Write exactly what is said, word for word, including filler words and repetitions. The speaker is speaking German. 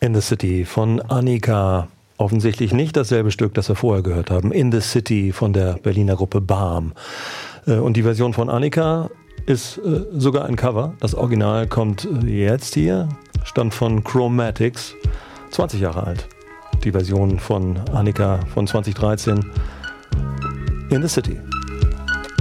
In the City von Annika. Offensichtlich nicht dasselbe Stück, das wir vorher gehört haben. In the City von der Berliner Gruppe BAM. Und die Version von Annika ist sogar ein Cover. Das Original kommt jetzt hier, stammt von Chromatics, zwanzig Jahre alt. Die Version von Annika von zwanzig dreizehn. In the City.